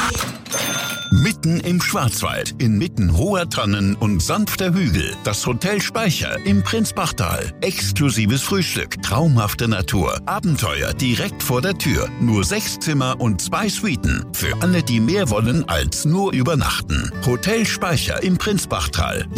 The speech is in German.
Mitten im Schwarzwald, inmitten hoher Tannen und sanfter Hügel, das Hotel Speicher im Prinzbachtal. Exklusives Frühstück, traumhafte Natur, Abenteuer direkt vor der Tür. Nur 6 Zimmer und 2 Suiten. Für alle, die mehr wollen als nur übernachten. Hotel Speicher im Prinzbachtal.